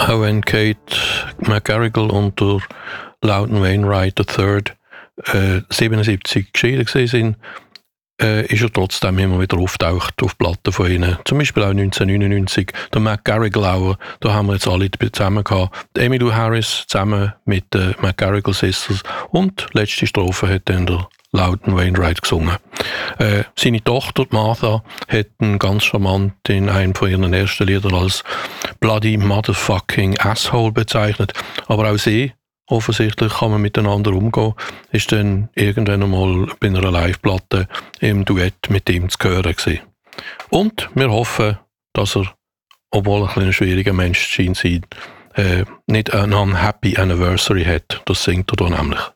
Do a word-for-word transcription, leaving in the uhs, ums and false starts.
Auch wenn Kate McGarrigle und der Loudon Wainwright der Third äh, siebenundsiebzig geschieden waren, äh, ist er trotzdem immer wieder auftaucht auf Platten von ihnen. Zum Beispiel auch neunzehnhundertneunundneunzig. Der McGarrigle auch, da haben wir jetzt alle zusammen gehabt. Emmylou Harris zusammen mit den McGarrigle Sisters und die letzte Strophe hat dann der Loudon Wainwright gesungen. Äh, seine Tochter Martha hat ihn ganz charmant in einem von ihren ersten Liedern als Bloody Motherfucking Asshole bezeichnet. Aber auch sie, offensichtlich kann man miteinander umgehen, ist dann irgendwann einmal bei einer Live-Platte im Duett mit ihm zu hören gewesen. Und wir hoffen, dass er, obwohl er ein, ein schwieriger Mensch scheint zu sein, äh, nicht eine unhappy Anniversary hat. Das singt er da nämlich.